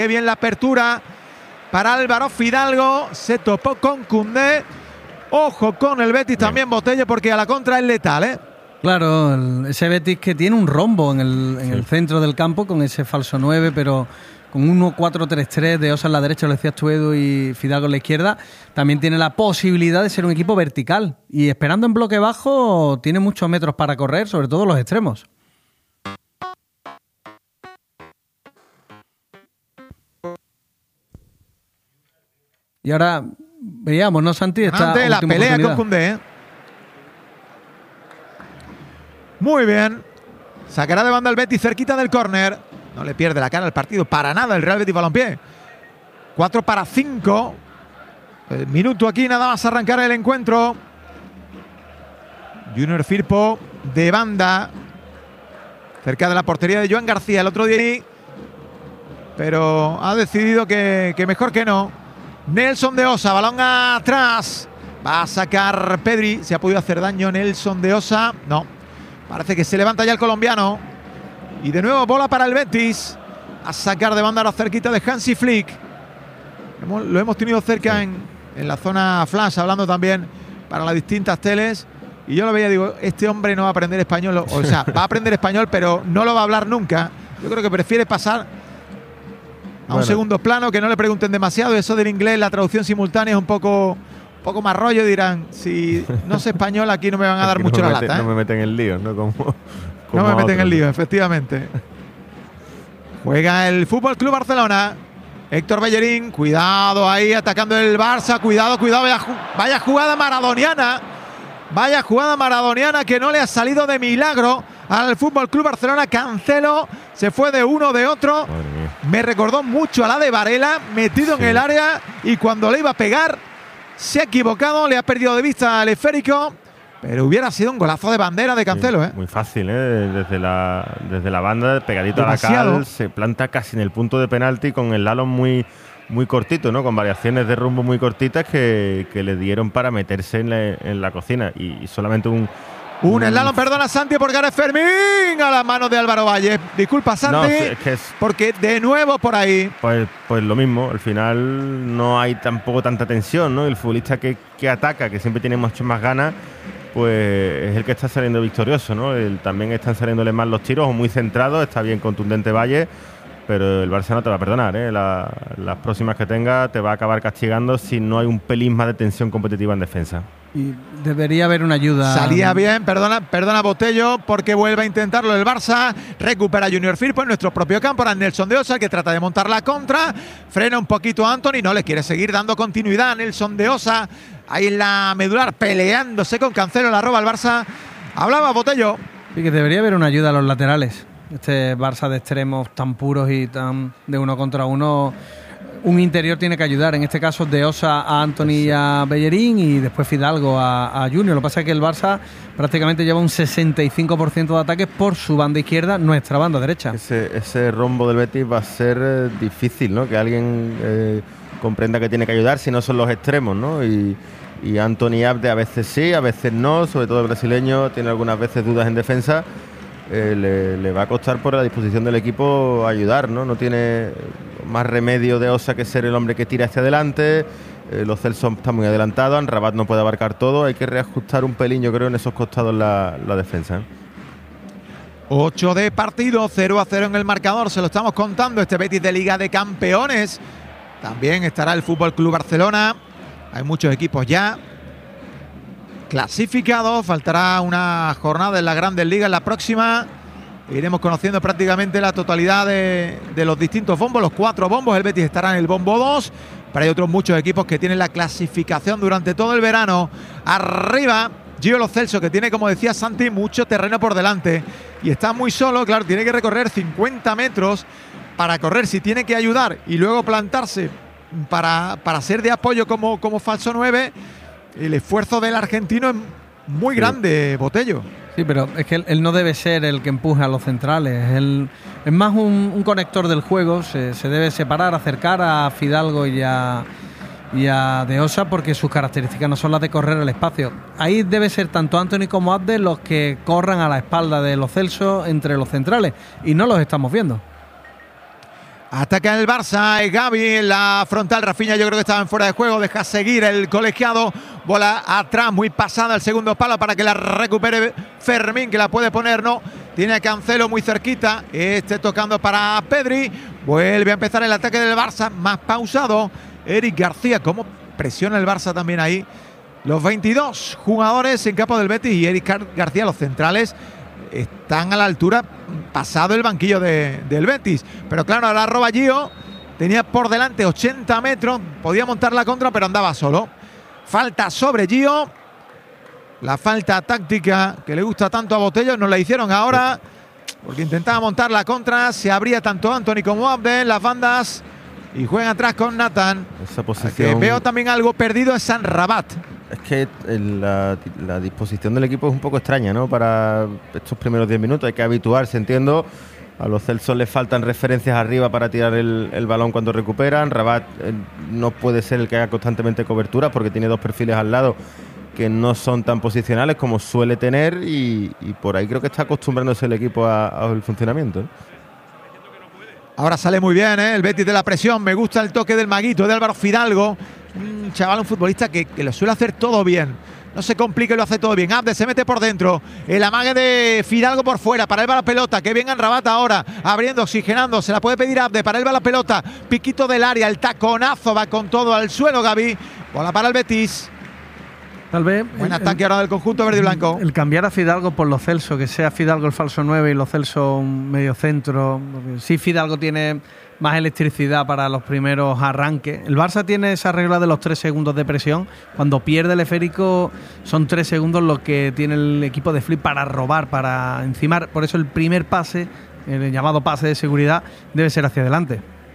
Qué bien la apertura para Álvaro Fidalgo. Se topó con Koundé. Ojo con el Betis también, Botello, porque a la contra es letal, ¿eh? Claro, ese Betis que tiene un rombo en el centro del campo con ese falso 9, pero con 1-4-3-3 de Osa en la derecha, lo decías tú, Edu, y Fidalgo en la izquierda, también tiene la posibilidad de ser un equipo vertical. Y esperando en bloque bajo, tiene muchos metros para correr, sobre todo los extremos. Y ahora veíamos, ¿no, Santi? Esta la pelea con Koundé, ¿eh? Muy bien. Sacará de banda el Betis cerquita del córner. No le pierde la cara al partido para nada el Real Betis Balompié. 4-5. Minuto aquí, nada más arrancar el encuentro. Junior Firpo de banda. Cerca de la portería de Joan García el otro día. Pero ha decidido que mejor que no. Nelson de Osa, balón atrás. Va a sacar Pedri. ¿Se ha podido hacer daño Nelson de Osa? No. Parece que se levanta ya el colombiano. Y de nuevo bola para el Betis. A sacar de banda ahora cerquita de Hansi Flick. Lo hemos tenido cerca en la zona flash, hablando también para las distintas teles. Y yo lo veía y digo, este hombre no va a aprender español. O sea, va a aprender español, pero no lo va a hablar nunca. Yo creo que prefiere pasar a un segundo plano, que no le pregunten demasiado. Eso del inglés, la traducción simultánea es un poco más rollo. Dirán, si no sé español, aquí no me van a dar mucho la lata. No me meten en lío, ¿no? No me meten en lío, efectivamente. Juega el Fútbol Club Barcelona. Héctor Bellerín, cuidado ahí, atacando el Barça. Cuidado, vaya jugada maradoniana. Vaya jugada maradoniana que no le ha salido de milagro al Fútbol Club Barcelona. Cancelo se fue de uno, de otro. Me recordó mucho a la de Varela, metido en el área, y cuando le iba a pegar se ha equivocado, le ha perdido de vista al esférico, pero hubiera sido un golazo de bandera de Cancelo. Muy fácil, desde la banda, pegadito demasiado a la cal, se planta casi en el punto de penalti con el slalom muy cortito, ¿no? Con variaciones de rumbo muy cortitas que le dieron para meterse en la cocina, y solamente un slalom, perdona Santi, porque ahora es Fermín a las manos de Álvaro Valle. Disculpa Santi, porque de nuevo por ahí. Pues lo mismo, al final no hay tampoco tanta tensión, ¿no? El futbolista que ataca, que siempre tiene mucho más ganas, pues es el que está saliendo victorioso, ¿no? También están saliéndole más los tiros, muy centrados, está bien contundente Valle, pero el Barça no te va a perdonar, ¿eh? Las próximas que tenga te va a acabar castigando si no hay un pelín más de tensión competitiva en defensa. Y debería haber una ayuda. Salía bien, perdona Botello, porque vuelve a intentarlo el Barça. Recupera Junior Firpo en nuestro propio campo. Ahora Nelson de Osa, que trata de montar la contra. Frena un poquito a Antony, no le quiere seguir dando continuidad a Nelson de Osa. Ahí en la medular, peleándose con Cancelo, la roba el Barça. Hablaba Botello. Sí, que debería haber una ayuda a los laterales. Este Barça de extremos tan puros y tan de uno contra uno, un interior tiene que ayudar. En este caso de Osa a Antony y a Bellerín, y después Fidalgo a Junior. Lo que pasa es que el Barça prácticamente lleva un 65% de ataques por su banda izquierda, nuestra banda derecha. Ese rombo del Betis va a ser difícil, ¿no? Que alguien comprenda que tiene que ayudar, si no son los extremos, ¿no? Y Antony Abde a veces sí, a veces no, sobre todo el brasileño tiene algunas veces dudas en defensa. Le va a costar por la disposición del equipo ayudar, ¿no? No tiene más remedio de Osa que ser el hombre que tira hacia adelante. Los Celso están muy adelantados, Amrabat no puede abarcar todo, hay que reajustar un pelín, yo creo, en esos costados la defensa. 8 de partido, 0-0 en el marcador, se lo estamos contando. Este Betis de Liga de Campeones. También estará el Fútbol Club Barcelona. Hay muchos equipos ya clasificados. Faltará una jornada en la Grandes Ligas. La próxima iremos conociendo prácticamente la totalidad de los distintos bombos, los 4 bombos. El Betis estará en el bombo 2, pero hay otros muchos equipos que tienen la clasificación durante todo el verano. Arriba Gio Lo Celso, que tiene, como decía Santi, mucho terreno por delante y está muy solo. Claro, tiene que recorrer 50 metros para correr, si tiene que ayudar y luego plantarse para ser de apoyo como falso 9. El esfuerzo del argentino es muy grande, Botello. Sí, pero es que él no debe ser el que empuje a los centrales. Él es más un conector del juego. Se debe separar, acercar a Fidalgo y a De Osa, porque sus características no son las de correr el espacio. Ahí debe ser tanto Antony como Abde los que corran a la espalda de Lo Celso entre los centrales, y no los estamos viendo. Ataca el Barça, Gavi en la frontal. Rafinha yo creo que estaba en fuera de juego. Deja seguir el colegiado. Bola atrás, muy pasada al segundo palo para que la recupere Fermín, que la puede poner, no. Tiene a Cancelo muy cerquita. Tocando para Pedri. Vuelve a empezar el ataque del Barça, más pausado. Eric García, cómo presiona el Barça también ahí. Los 22 jugadores en campo del Betis y Eric García, los centrales, están a la altura, pasado el banquillo del Betis. Pero claro, ahora roba Gio. Tenía por delante 80 metros. Podía montar la contra, pero andaba solo. Falta sobre Gio. La falta táctica que le gusta tanto a Botello. Nos la hicieron ahora porque intentaba montar la contra. Se abría tanto Antony como Abde en las bandas. Y juegan atrás con Nathan. Esa posición... Veo también algo perdido en San Rabat. Es que la disposición del equipo es un poco extraña, ¿no? Para estos primeros 10 minutos hay que habituarse, entiendo. A los Celsos les faltan referencias arriba para tirar el balón cuando recuperan. Rabat no puede ser el que haga constantemente cobertura porque tiene dos perfiles al lado que no son tan posicionales como suele tener y por ahí creo que está acostumbrándose el equipo al funcionamiento, ¿eh? Ahora sale muy bien, ¿eh? El Betis de la presión. Me gusta el toque del maguito de Álvaro Fidalgo. Un chaval, un futbolista que lo suele hacer todo bien. No se complique, lo hace todo bien. Abde se mete por dentro. El amague de Fidalgo por fuera. Para él va la pelota. Que venga en Rabat ahora. Abriendo, oxigenando. Se la puede pedir Abde. Para él va la pelota. Piquito del área. El taconazo va con todo al suelo, Gavi. Bola para el Betis. Tal vez. Buen ataque ahora del conjunto verde y blanco. El cambiar a Fidalgo por los Celso, que sea Fidalgo el falso 9 y los Celso un medio centro. Sí, Fidalgo tiene más electricidad para los primeros arranques. El Barça tiene esa regla de los 3 segundos de presión. Cuando pierde el esférico son 3 segundos lo que tiene el equipo de Flip para robar, para encimar. Por eso el primer pase, el llamado pase de seguridad, debe ser hacia adelante.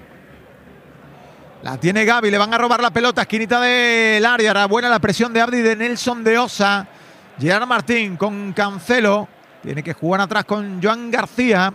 La tiene Gavi, le van a robar la pelota, esquinita del área. Era buena la presión de Abdi y de Nelson de Osa. Gerard Martín con Cancelo. Tiene que jugar atrás con Joan García.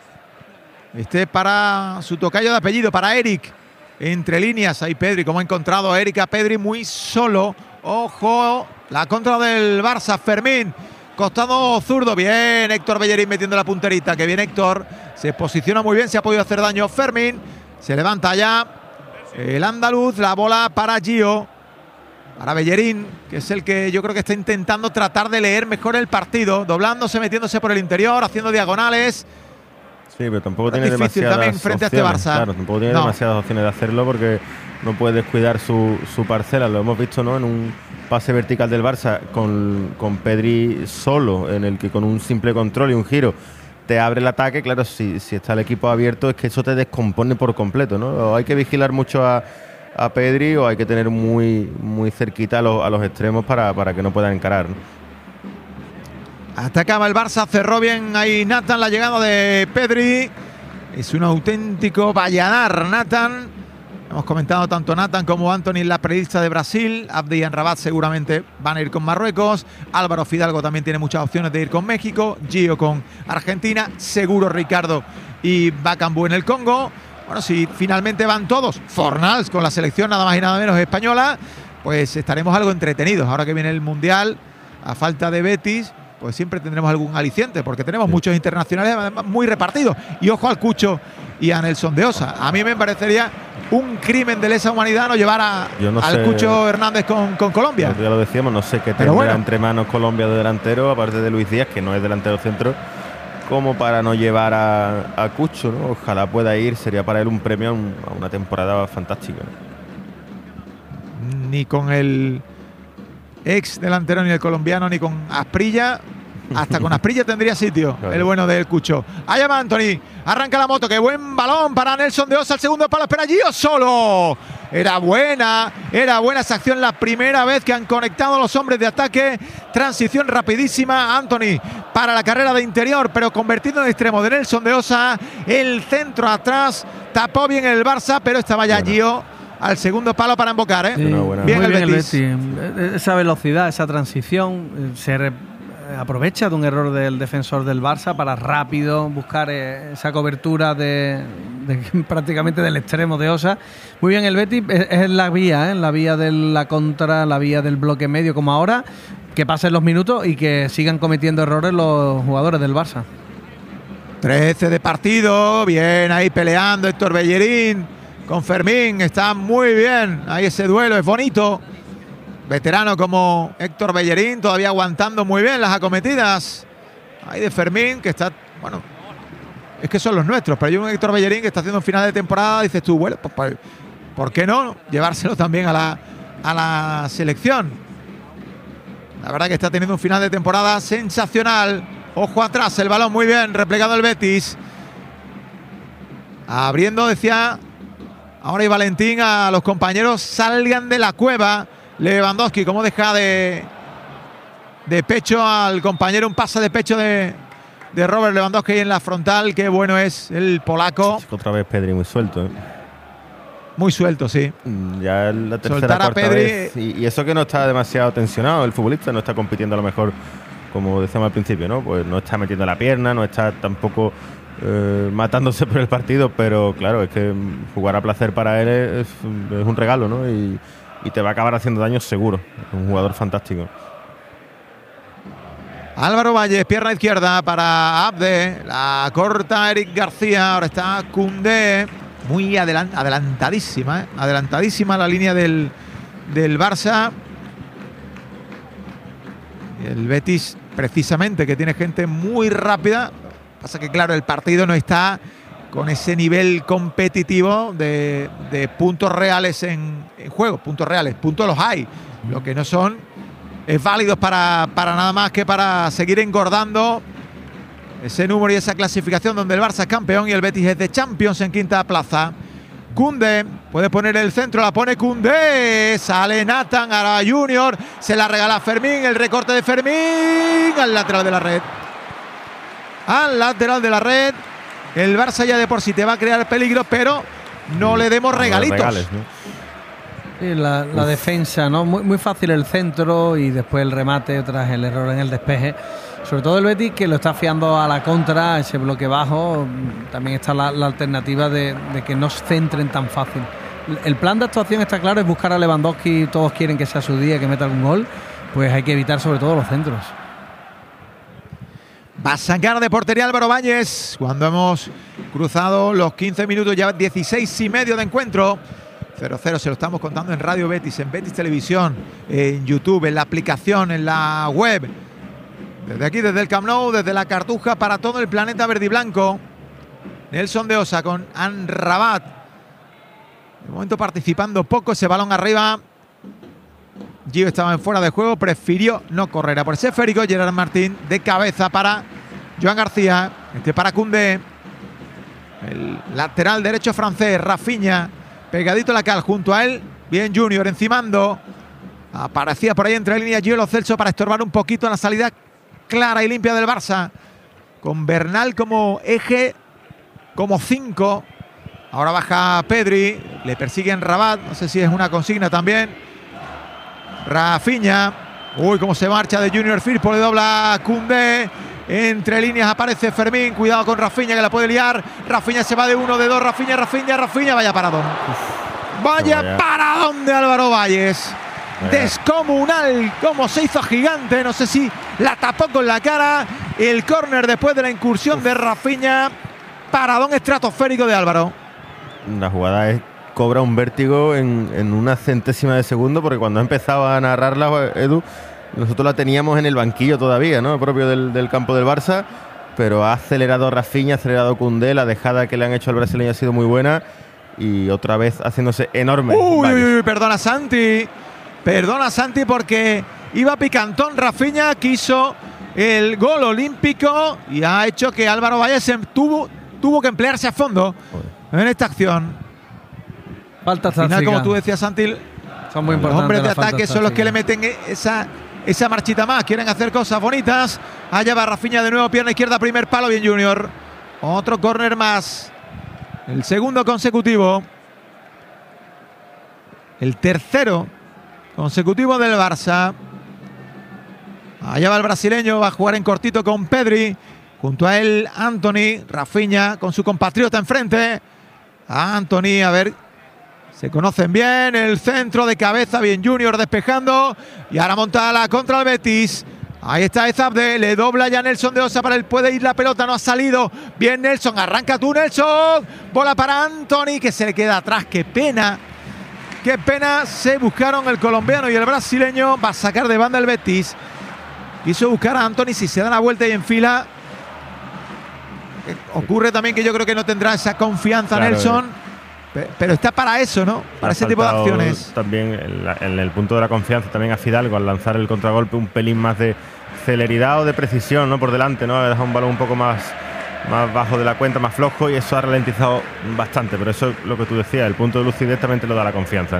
Para su tocayo de apellido, para Eric. Entre líneas, ahí Pedri, como ha encontrado a Eric, a Pedri muy solo. Ojo, la contra del Barça, Fermín. Costado zurdo, bien Héctor Bellerín metiendo la punterita. Que bien Héctor, se posiciona muy bien, se ha podido hacer daño Fermín. Se levanta ya el andaluz, la bola para Gio, para Bellerín, que es el que yo creo que está intentando tratar de leer mejor el partido, doblándose, metiéndose por el interior, haciendo diagonales. Sí, pero tampoco tiene demasiadas también frente opciones, a este Barça. Claro, tampoco tiene demasiadas opciones de hacerlo porque no puede descuidar su parcela. Lo hemos visto, ¿no? En un pase vertical del Barça con Pedri solo, en el que con un simple control y un giro te abre el ataque. Claro, si está el equipo abierto es que eso te descompone por completo, ¿no? O hay que vigilar mucho a Pedri o hay que tener muy, muy cerquita a los extremos para que no puedan encarar, ¿no? Atacaba el Barça, cerró bien ahí Nathan, la llegada de Pedri. Es un auténtico Vallanar, Nathan. Hemos comentado tanto Nathan como Antony en la prelista de Brasil. Abdi y Rabat seguramente van a ir con Marruecos. Álvaro Fidalgo también tiene muchas opciones de ir con México. Gio con Argentina. Seguro Ricardo y Bakambu en el Congo. Bueno, si finalmente van todos, Fornals con la selección nada más y nada menos española, pues estaremos algo entretenidos. Ahora que viene el Mundial, a falta de Betis, pues siempre tendremos algún aliciente, porque tenemos muchos internacionales además muy repartidos. Y ojo al Cucho y a Nelson de Osa. A mí me parecería un crimen de lesa humanidad no llevar al Cucho Hernández con Colombia. Ya lo decíamos, no sé qué tendrá entre manos Colombia de delantero, aparte de Luis Díaz, que no es delantero centro, como para no llevar a Cucho, ¿no? Ojalá pueda ir, sería para él un premio a una temporada fantástica. Ni con el ex delantero, ni el colombiano, ni con Asprilla. Hasta con Asprilla tendría sitio, claro. El bueno del Cucho. Allá va Antony, arranca la moto, qué buen balón para Nelson de Osa, el segundo palo, espera Gio solo. Era buena esa acción, la primera vez que han conectado los hombres de ataque. Transición rapidísima, Antony para la carrera de interior, pero convertido en extremo de Nelson de Osa. El centro atrás, tapó bien el Barça, pero estaba ya Gio al segundo palo para embocar, ¿eh? Sí, bien el Betis. Esa velocidad, esa transición, aprovecha de un error del defensor del Barça para rápido buscar esa cobertura de prácticamente del extremo de Osa. Muy bien el Betis, es la vía, la vía de la contra, la vía del bloque medio como ahora, que pasen los minutos y que sigan cometiendo errores los jugadores del Barça. 13 de partido, bien ahí peleando Héctor Bellerín con Fermín, está muy bien ahí ese duelo, es bonito. Veterano como Héctor Bellerín, todavía aguantando muy bien las acometidas ahí de Fermín, que está, bueno, es que son los nuestros, pero hay un Héctor Bellerín que está haciendo un final de temporada, dices tú, bueno, pues, ¿por qué no llevárselo también a la selección? La verdad que está teniendo un final de temporada sensacional. Ojo atrás, el balón muy bien, replegado el Betis. Abriendo, decía ahora y Valentín, a los compañeros salgan de la cueva. Lewandowski, como deja de pecho al compañero, un pase de pecho de Robert Lewandowski ahí en la frontal. Qué bueno es el polaco. Otra vez Pedri muy suelto, ¿eh? Muy suelto, sí. Ya la tercera, Soltar a cuarta Pedri. vez. Y eso que no está demasiado tensionado el futbolista, no está compitiendo a lo mejor, como decíamos al principio, ¿no? Pues no está metiendo la pierna, no está tampoco matándose por el partido, pero claro, es que jugar a placer para él es un regalo, ¿no? Y te va a acabar haciendo daño seguro. Es un jugador fantástico. Álvaro Valles, pierna izquierda para Abde, la corta Eric García, ahora está Koundé, muy adelantadísima, adelantadísima la línea del Barça. El Betis, precisamente, que tiene gente muy rápida. Pasa que, claro, el partido no está con ese nivel competitivo de puntos reales en juego. Puntos reales, puntos los hay. Lo que no son es válidos para nada más que para seguir engordando ese número y esa clasificación donde el Barça es campeón y el Betis es de Champions en quinta plaza. Koundé puede poner el centro, la pone Koundé, sale Nathan, ahora Junior, se la regala Fermín, el recorte de Fermín al lateral de la red. Al lateral de la red, el Barça ya de por sí te va a crear peligro, pero no le demos regalitos. Regales, ¿no? Sí, la defensa, ¿no? Muy fácil el centro y después el remate tras el error en el despeje. Sobre todo el Betis, que lo está fiando a la contra, ese bloque bajo. También está la alternativa de que no se centren tan fácil. El plan de actuación está claro, es buscar a Lewandowski. Todos quieren que sea su día, que meta algún gol. Pues hay que evitar sobre todo los centros. Va a sacar de portería Álvaro Valles cuando hemos cruzado los 15 minutos, ya 16 y medio de encuentro. 0-0, se lo estamos contando en Radio Betis, en Betis Televisión, en YouTube, en la aplicación, en la web. Desde aquí, desde el Camp Nou, desde la Cartuja, para todo el planeta verde y blanco. Nelson de Osa con Amrabat. De momento participando poco, ese balón arriba. Gio estaba en fuera de juego, prefirió no correr a por ese esférico. Gerard Martín de cabeza para Joan García. Para Koundé. El lateral derecho francés, Rafinha. Pegadito a la cal, junto a él. Bien Junior, encimando. Aparecía por ahí entre líneas Gio Lo Celso para estorbar un poquito la salida clara y limpia del Barça. Con Bernal como eje, como 5. Ahora baja Pedri. Le persiguen Rabat. No sé si es una consigna también. Rafinha. Uy, cómo se marcha de Junior Firpo. Le dobla Koundé. Entre líneas aparece Fermín. Cuidado con Rafinha, que la puede liar. Rafinha se va de 1, de 2. Rafinha. Vaya paradón. Vaya paradón de Álvaro Valles. Descomunal. Como se hizo gigante. No sé si la tapó con la cara. El córner después de la incursión de Rafinha. Paradón estratosférico de Álvaro. La jugada cobra un vértigo en una centésima de segundo, porque cuando empezaba a narrarla, Edu, nosotros la teníamos en el banquillo todavía, ¿no? Propio del campo del Barça, pero ha acelerado Rafinha, ha acelerado Koundé, la dejada que le han hecho al brasileño ha sido muy buena y otra vez haciéndose enorme. Uy, perdona Santi porque iba picantón. Rafinha quiso el gol olímpico y ha hecho que Álvaro Valles tuvo que emplearse a fondo en esta acción. Falta al final, como tú decías, Santi, son muy importantes. Los hombres de ataque son los que le meten esa marchita más. Quieren hacer cosas bonitas. Allá va Rafinha de nuevo, pierna izquierda, primer palo, bien Junior. Otro córner más. El segundo consecutivo. El tercero consecutivo del Barça. Allá va el brasileño, va a jugar en cortito con Pedri. Junto a él, Anthony. Rafinha con su compatriota enfrente. Anthony, a ver. Se conocen bien, el centro de cabeza, bien Junior despejando. Y ahora monta la contra el Betis. Ahí está Ezabde, le dobla ya Nelson de Osa para él, puede ir la pelota, no ha salido. Bien Nelson, arranca tú Nelson. Bola para Anthony, que se le queda atrás, qué pena. Qué pena, se buscaron el colombiano y el brasileño. Va a sacar de banda el Betis. Quiso buscar a Anthony, si se da la vuelta y en fila. Ocurre también que yo creo que no tendrá esa confianza Nelson. Pero está para eso, ¿no? Para ese tipo de acciones. También en el punto de la confianza también a Fidalgo al lanzar el contragolpe un pelín más de celeridad o de precisión, ¿no? Por delante, ¿no? Ha dejado un balón un poco más bajo de la cuenta, más flojo, y eso ha ralentizado bastante. Pero eso es lo que tú decías, el punto de lucidez también te lo da la confianza.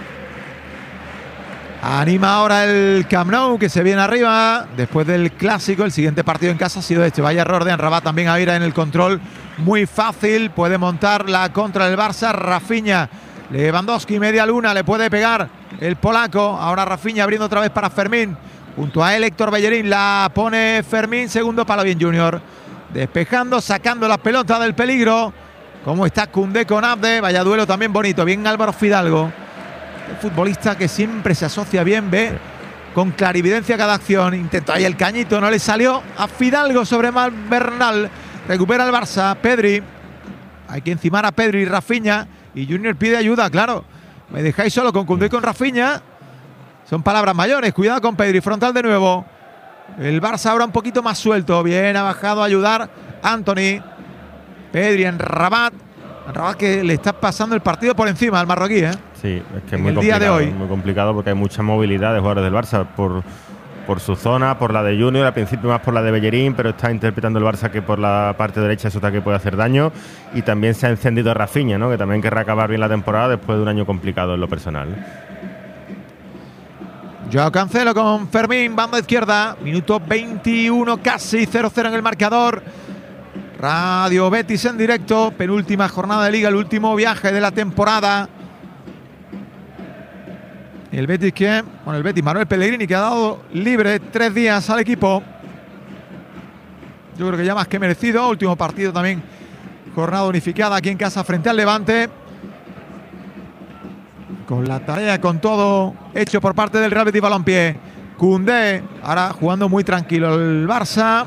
Anima ahora el Camp Nou, que se viene arriba después del clásico. El siguiente partido en casa ha sido este. Vaya error de Amrabat también a ir en el control. Muy fácil, puede montar la contra del Barça. Rafinha, Lewandowski, media luna, le puede pegar el polaco. Ahora Rafinha abriendo otra vez para Fermín. Junto a él Héctor Bellerín, la pone Fermín, segundo palo bien Junior. Despejando, sacando la pelota del peligro. Cómo está Koundé con Abde. Vaya duelo también bonito. Bien Álvaro Fidalgo. El futbolista que siempre se asocia bien, ve con clarividencia cada acción. Intentó ahí el cañito, no le salió a Fidalgo sobre Bernal. Recupera el Barça, Pedri. Hay que encimar a Pedri y Rafinha. Y Junior pide ayuda, claro. Me dejáis solo con Koundé y con Rafinha. Son palabras mayores. Cuidado con Pedri, frontal de nuevo. El Barça ahora un poquito más suelto. Bien, ha bajado a ayudar Anthony. Pedri en Rabat. Rabat que le está pasando el partido por encima al marroquí, ¿eh? Sí, es que es muy el complicado, día de hoy. Muy complicado porque hay mucha movilidad de jugadores del Barça por su zona, por la de Junior, al principio más por la de Bellerín, pero está interpretando el Barça que por la parte derecha es otra que puede hacer daño, y también se ha encendido Rafinha, ¿no? Que también querrá acabar bien la temporada después de un año complicado en lo personal. Joao Cancelo con Fermín, banda izquierda, minuto 21, casi 0-0 en el marcador. Radio Betis en directo, penúltima jornada de liga, el último viaje de la temporada. El Betis el Betis, Manuel Pellegrini, que ha dado libre 3 días al equipo. Yo creo que ya más que merecido. Último partido también, jornada unificada aquí en casa frente al Levante. Con la tarea, con todo hecho por parte del Real Betis Balompié. Koundé, ahora jugando muy tranquilo el Barça.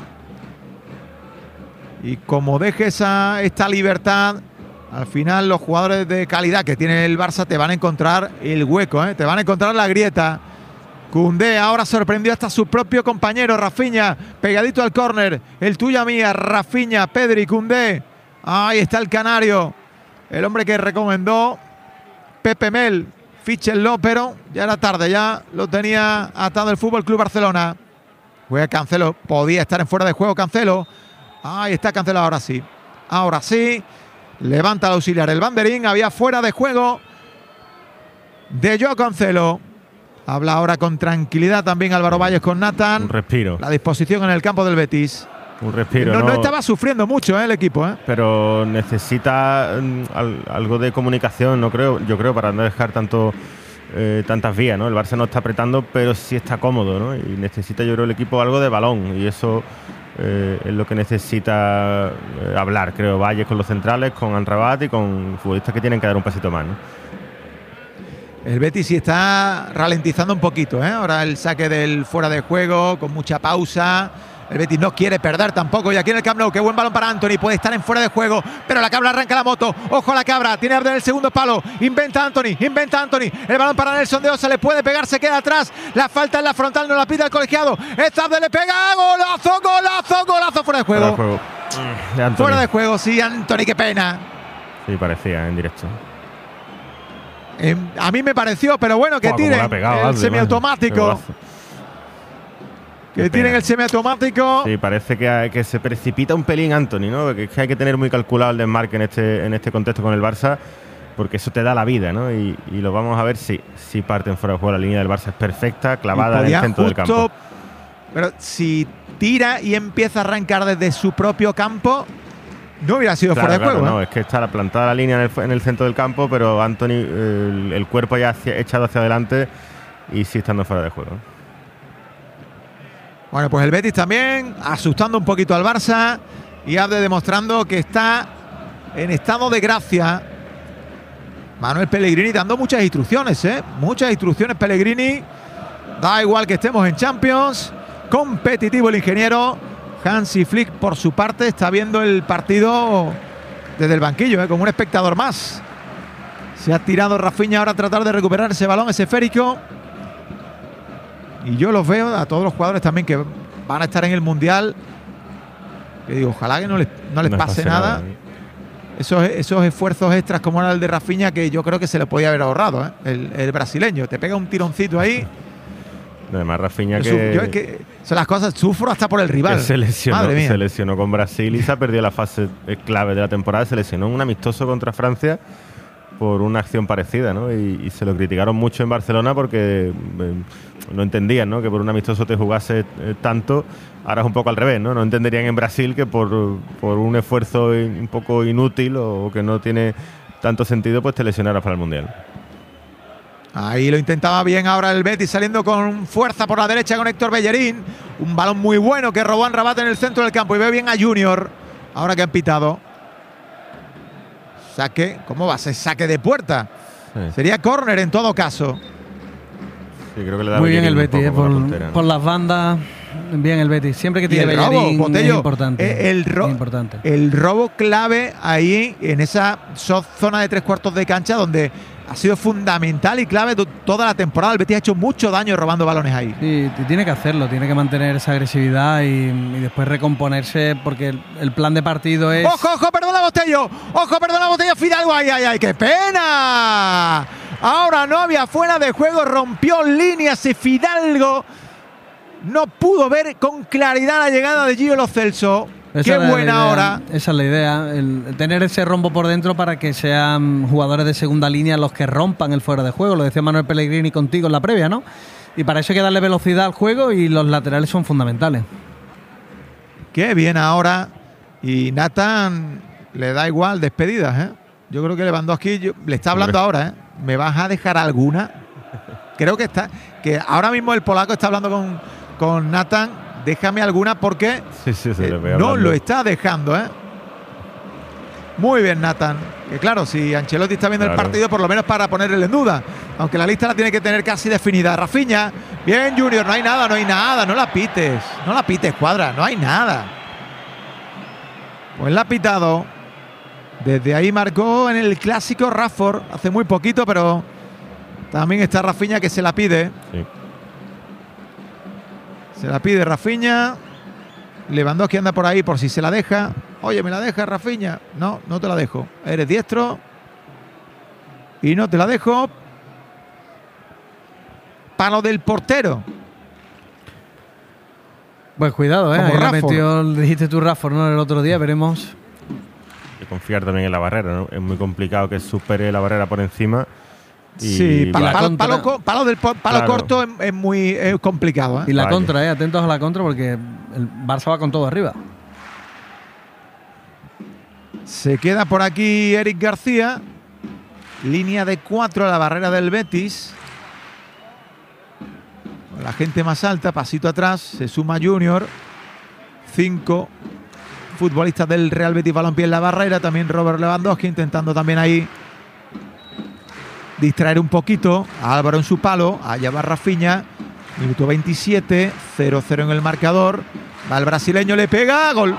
Y como dejes esta libertad, al final los jugadores de calidad que tiene el Barça te van a encontrar el hueco, ¿eh? Te van a encontrar la grieta. Koundé ahora sorprendió hasta su propio compañero Rafinha, pegadito al córner. El tuya mía, Rafinha, Pedri, Koundé. Ahí está el canario, el hombre que recomendó Pepe Mel. Fíchenlo, pero ya era tarde, ya lo tenía atado el Fútbol Club Barcelona. Juega Cancelo, podía estar en fuera de juego Cancelo. Ahí está Cancelo, ahora sí. Ahora sí. Levanta el auxiliar el banderín. Había fuera de juego de Joao Cancelo. Habla ahora con tranquilidad también Álvaro Valles con Nathan. Un respiro. La disposición en el campo del Betis. Un respiro. No estaba sufriendo mucho el equipo. Pero necesita algo de comunicación, no creo. Yo creo para no dejar tantas vías, ¿no? El Barça no está apretando, pero sí está cómodo, ¿no? Y necesita, yo creo, el equipo algo de balón. Y eso es lo que necesita hablar, creo, Valles con los centrales, con Amrabat y con futbolistas que tienen que dar un pasito más, ¿no? El Betis sí está ralentizando un poquito, ¿eh? Ahora el saque del fuera de juego, con mucha pausa. El Betis no quiere perder tampoco. Y aquí en el Camp Nou, qué buen balón para Anthony. Puede estar en fuera de juego, pero la Cabra arranca la moto. Ojo a la Cabra, tiene Abde en el segundo palo. Inventa Anthony. El balón para Nelson de Osa, le puede pegar, se queda atrás. La falta en la frontal, no la pide el colegiado. Esta Abde le pega, golazo fuera de juego. Fuera de juego, sí, Anthony, qué pena. Sí, parecía en directo. A mí me pareció, pero bueno, que tiren el semiautomático. Que tienen el semiautomático. Sí, parece que se precipita un pelín Anthony, ¿no? Que hay que tener muy calculado el desmarque en este contexto con el Barça, porque eso te da la vida, ¿no? Y lo vamos a ver si parten fuera de juego. La línea del Barça es perfecta, clavada en el centro del campo. Pero si tira y empieza a arrancar desde su propio campo, no hubiera sido fuera de juego. No, es que está plantada la línea en el centro del campo, pero Anthony, el cuerpo ya echado hacia adelante y sí estando fuera de juego. Bueno, pues el Betis también asustando un poquito al Barça y Abde demostrando que está en estado de gracia. Manuel Pellegrini dando muchas instrucciones, Muchas instrucciones Pellegrini. Da igual que estemos en Champions, competitivo el ingeniero. Hansi Flick, por su parte, está viendo el partido desde el banquillo, como un espectador más. Se ha tirado Rafinha ahora a tratar de recuperar ese balón, ese esférico. Y yo los veo a todos los jugadores también que van a estar en el Mundial. Que digo, ojalá que no les pase nada. Esos esfuerzos extras como era el de Rafinha, que yo creo que se le podía haber ahorrado, el brasileño. Te pega un tironcito ahí. Además, Rafinha yo es que son las cosas, sufro hasta por el rival. Se lesionó con Brasil y se ha perdido la fase clave de la temporada. Se lesionó en un amistoso contra Francia por una acción parecida, ¿no? Y se lo criticaron mucho en Barcelona porque no entendían, ¿no?, que por un amistoso te jugase tanto. Ahora es un poco al revés, ¿no? No entenderían en Brasil que por un esfuerzo un poco inútil o que no tiene tanto sentido, pues te lesionaras para el Mundial. Ahí lo intentaba bien ahora el Betis, saliendo con fuerza por la derecha con Héctor Bellerín. Un balón muy bueno que robó Amrabat en el centro del campo. Y ve bien a Junior, ahora que han pitado. Saque, ¿cómo va a ser saque de puerta? Sí. Sería córner en todo caso. Sí, creo que le da muy bien el Betis, por las bandas. Bien el Betis. Siempre que tiene Bellerín es importante. El robo clave ahí en esa zona de 3/4 de cancha donde ha sido fundamental y clave toda la temporada. El Betis ha hecho mucho daño robando balones ahí. Sí, tiene que hacerlo, tiene que mantener esa agresividad y después recomponerse, porque el plan de partido es... ¡Ojo, perdona Botello! ¡Ojo, perdona Botello! ¡Fidalgo! ¡Ay, qué pena! Ahora no había fuera de juego, rompió líneas y Fidalgo no pudo ver con claridad la llegada de Gio Lo Celso. ¡Qué buena hora! Esa es la idea, el tener ese rombo por dentro para que sean jugadores de segunda línea los que rompan el fuera de juego. Lo decía Manuel Pellegrini contigo en la previa, ¿no? Y para eso hay que darle velocidad al juego y los laterales son fundamentales. ¡Qué bien ahora! Y Nathan le da igual despedidas, ¿eh? Yo creo que Lewandowski le está hablando ahora, ¿eh? ¿Me vas a dejar alguna? Creo que ahora mismo el polaco está hablando con Nathan. Déjame alguna porque no lo está dejando, ¿eh? Muy bien, Nathan. Que claro, si Ancelotti está viendo el partido, por lo menos para ponerle en duda. Aunque la lista la tiene que tener casi definida. Rafinha, bien, Junior, no hay nada. No la pites, Cuadra, no hay nada. Pues la ha pitado. Desde ahí marcó en el clásico Rashford hace muy poquito, pero también está Rafinha que se la pide. Sí. Se la pide Rafinha. Lewandowski anda por ahí por si se la deja. Oye, ¿me la deja Rafinha? No te la dejo. Eres diestro y no te la dejo. Palo del portero. Pues cuidado, ahí la metió, dijiste tú Rashford, ¿no? El otro día, veremos. Hay que confiar también en la barrera, ¿no? Es muy complicado que supere la barrera por encima. Sí, palo corto es muy complicado, ¿eh? Y la contra, atentos a la contra porque el Barça va con todo arriba. Se queda por aquí Eric García. Línea de 4 a la barrera del Betis. La gente más alta, pasito atrás, se suma Junior. 5 futbolistas del Real Betis Balompié en la barrera. También Robert Lewandowski intentando también ahí distraer un poquito a Álvaro en su palo. Allá va Rafinha. Minuto 27, 0-0 en el marcador. Va el brasileño, le pega, gol.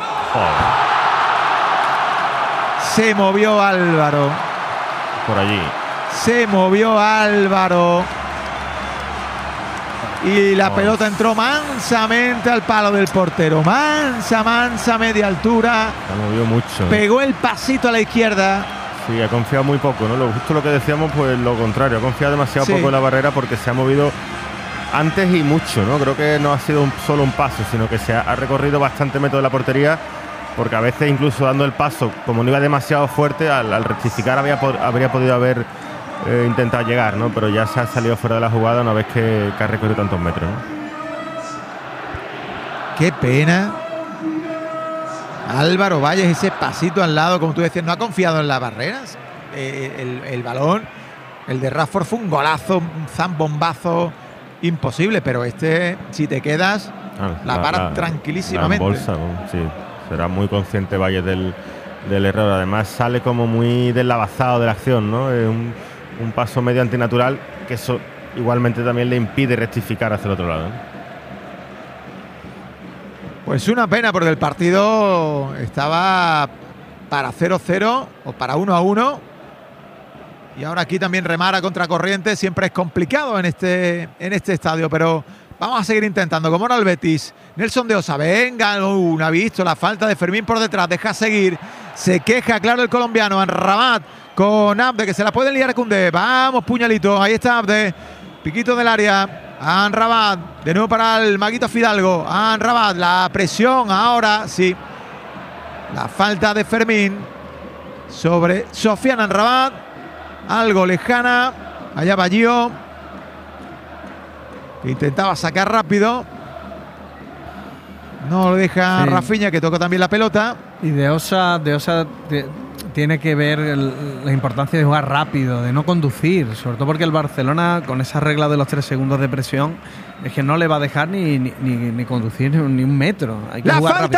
Se movió Álvaro. Por allí. Se movió Álvaro. Y la pelota entró mansamente al palo del portero. Mansa, media altura. Se movió mucho. Pegó el pasito a la izquierda. Sí, ha confiado muy poco, ¿no? Justo lo que decíamos, pues lo contrario. Ha confiado demasiado poco en la barrera porque se ha movido antes y mucho, ¿no? Creo que no ha sido solo un paso, sino que se ha recorrido bastante metro de la portería, porque a veces incluso dando el paso, como no iba demasiado fuerte, al rectificar habría podido haber intentado llegar, ¿no? Pero ya se ha salido fuera de la jugada una vez que ha recorrido tantos metros, ¿no? Qué pena. Álvaro Valles, ese pasito al lado, como tú decías, no ha confiado en las barreras. El balón, el de Rashford fue un golazo, un zambombazo imposible, pero si te quedas, la paras tranquilísimamente. La bolsa, ¿no? Sí, será muy consciente Valles del error. Además sale como muy deslavazado de la acción, ¿no? Un paso medio antinatural que eso igualmente también le impide rectificar hacia el otro lado, ¿no? Pues una pena, porque el partido estaba para 0-0 o para 1-1. Y ahora aquí también remar a contracorriente siempre es complicado en este estadio, pero vamos a seguir intentando. Como ahora el Betis, Nelson de Osa, venga, no ha visto la falta de Fermín por detrás, deja seguir, se queja, claro, el colombiano, Amrabat con Abde, que se la puede liar a Koundé. Vamos, puñalito, ahí está Abde, piquito del área, Amrabat, de nuevo para el maguito Fidalgo, Amrabat, la presión ahora, sí, la falta de Fermín sobre Sofiane Amrabat, algo lejana, allá va Gio, que intentaba sacar rápido, no lo deja sí. Rafinha, que toca también la pelota. Y de Osa tiene que ver la importancia de jugar rápido, de no conducir, sobre todo porque el Barcelona, con esa regla de los 3 segundos de presión, es que no le va a dejar ni conducir ni un metro. Hay que la jugar falta,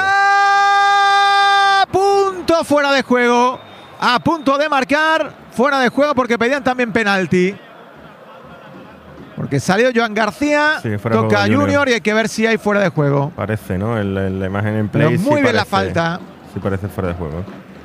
rápido. Punto fuera de juego, a punto de marcar, fuera de juego porque pedían también penalti. Porque salió Joan García, sí, toca a Junior y hay que ver si hay fuera de juego. Parece, ¿no? La imagen en play. Pero muy bien parece, la falta. Sí parece fuera de juego.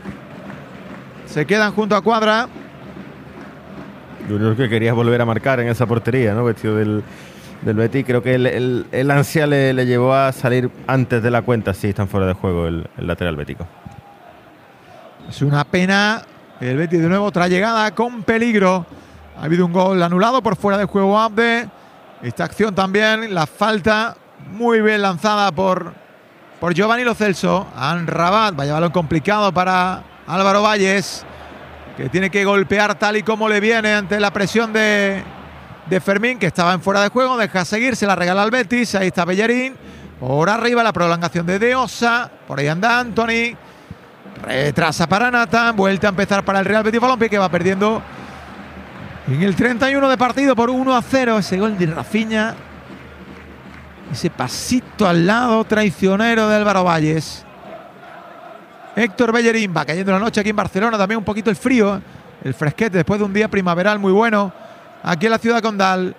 Se quedan junto a Cuadra. Junior que quería volver a marcar en esa portería, ¿no? Vestido del Betis. Creo que el ansia le llevó a salir antes de la cuenta. Sí, están fuera de juego el lateral bético. Es una pena. El Betis de nuevo, otra llegada con peligro. Ha habido un gol anulado por fuera de juego Abde. Esta acción también, la falta muy bien lanzada por Giovanni Lo Celso. Amrabat, vaya balón complicado para Álvaro Valles, que tiene que golpear tal y como le viene ante la presión de Fermín, que estaba en fuera de juego. Deja seguir, se la regala al Betis. Ahí está Bellerín. Por arriba la prolongación de Osa. Por ahí anda Anthony. Retrasa para Nathan. Vuelta a empezar para el Real Betis Balompié, que va perdiendo en el 31 de partido por 1-0. Ese gol de Rafinha. Ese pasito al lado traicionero de Álvaro Valles. Héctor Bellerín va cayendo la noche aquí en Barcelona. También un poquito el frío, el fresquete después de un día primaveral muy bueno aquí en la ciudad condal.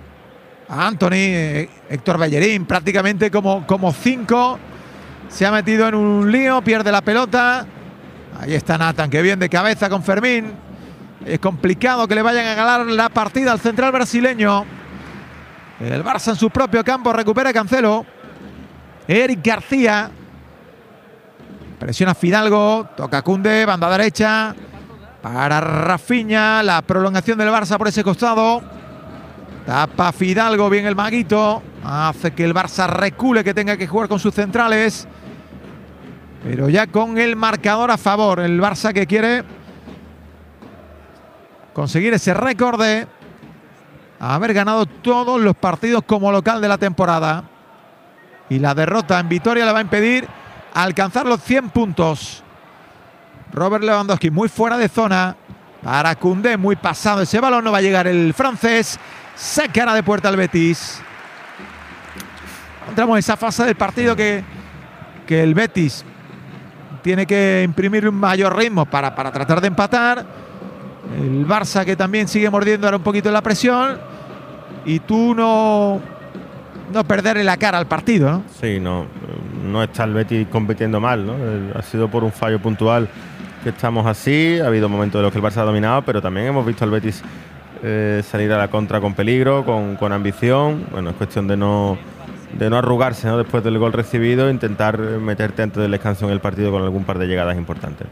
Anthony, Héctor Bellerín prácticamente como 5. Se ha metido en un lío, pierde la pelota. Ahí está Nathan, que bien de cabeza con Fermín. Es complicado que le vayan a ganar la partida al central brasileño. El Barça en su propio campo recupera Cancelo. Eric García. Presiona Fidalgo. Toca Koundé, banda derecha. Para Rafinha. La prolongación del Barça por ese costado. Tapa Fidalgo, bien el maguito. Hace que el Barça recule, que tenga que jugar con sus centrales. Pero ya con el marcador a favor. El Barça que quiere conseguir ese récord de haber ganado todos los partidos como local de la temporada. Y la derrota en Vitoria le va a impedir alcanzar los 100 puntos. Robert Lewandowski muy fuera de zona. Para Koundé, muy pasado ese balón. No va a llegar el francés. Sacará de puerta al Betis. Entramos en esa fase del partido que el Betis tiene que imprimir un mayor ritmo para tratar de empatar. El Barça que también sigue mordiendo ahora un poquito la presión. Y tú no perderle la cara al partido, ¿no? Sí, no está el Betis compitiendo mal, ¿no? Ha sido por un fallo puntual que estamos así. Ha habido momentos en los que el Barça ha dominado, pero también hemos visto al Betis salir a la contra con peligro, con ambición. Bueno, es cuestión de no arrugarse, ¿no? Después del gol recibido, intentar meterte antes del descanso en el partido con algún par de llegadas importantes.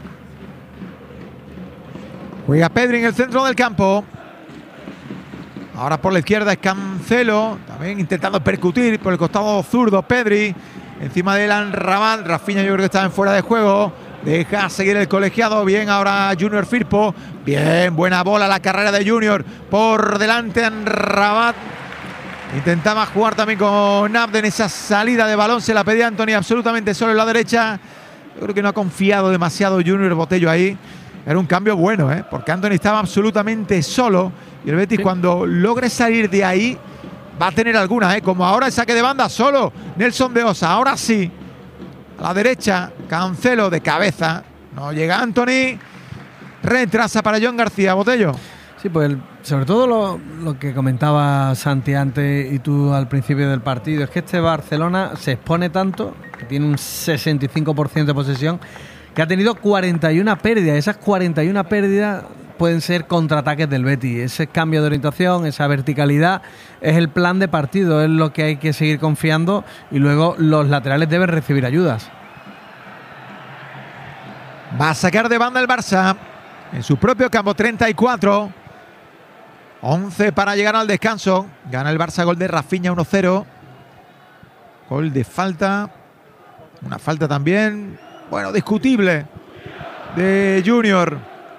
Juega Pedri en el centro del campo. Ahora por la izquierda es Cancelo. También intentando percutir por el costado zurdo Pedri. Encima de Amrabat. Rafinha yo creo que está en fuera de juego. Deja seguir el colegiado. Bien ahora Junior Firpo. Bien, buena bola la carrera de Junior. Por delante Amrabat. Intentaba jugar también con Abde en esa salida de balón. Se la pedía Anthony absolutamente solo en la derecha. Yo creo que no ha confiado demasiado Junior Botello ahí. Era un cambio bueno, porque Anthony estaba absolutamente solo. Y el Betis, cuando logre salir de ahí, va a tener alguna, como ahora el saque de banda solo. Nelson de Osa, ahora sí. A la derecha, Cancelo de cabeza. No llega Anthony. Retrasa para Joan García, Botello. Sí, pues sobre todo lo que comentaba Santi antes y tú al principio del partido, es que este Barcelona se expone tanto, que tiene un 65% de posesión, que ha tenido 41 pérdidas. Esas 41 pérdidas pueden ser contraataques del Betis. Ese cambio de orientación, esa verticalidad, es el plan de partido, es lo que hay que seguir confiando, y luego los laterales deben recibir ayudas. Va a sacar de banda el Barça en su propio campo, 34. 11 para llegar al descanso. Gana el Barça, gol de Rafinha, 1-0. Gol de falta. Una falta también, bueno, discutible, de Junior.